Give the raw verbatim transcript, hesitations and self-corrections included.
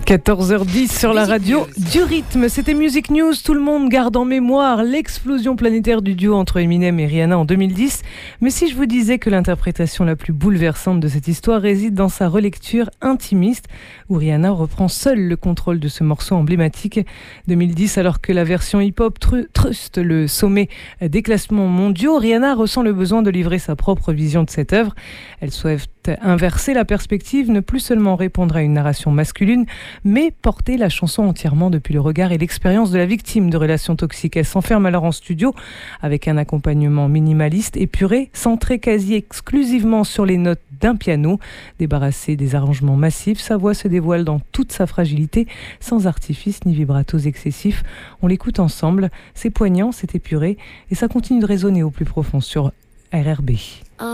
quatorze heures dix sur la radio du rythme. C'était Music News. Tout le monde garde en mémoire l'explosion planétaire du duo entre Eminem et Rihanna en deux mille dix. Mais si je vous disais que l'interprétation la plus bouleversante de cette histoire réside dans sa relecture intimiste, où Rihanna reprend seule le contrôle de ce morceau emblématique. deux mille dix, alors que la version hip-hop tru- truste le sommet des classements mondiaux, Rihanna ressent le besoin de livrer sa propre vision de cette œuvre. Elle souhaite inverser la perspective, ne plus seulement répondre à une narration masculine, mais porter la chanson entièrement depuis le regard et l'expérience de la victime de relations toxiques. Elle s'enferme alors en studio avec un accompagnement minimaliste, épuré, centré quasi exclusivement sur les notes d'un piano. Débarrassée des arrangements massifs, sa voix se dévoile dans toute sa fragilité, sans artifice ni vibratos excessifs. On l'écoute ensemble, c'est poignant, c'est épuré, et ça continue de résonner au plus profond sur R R B.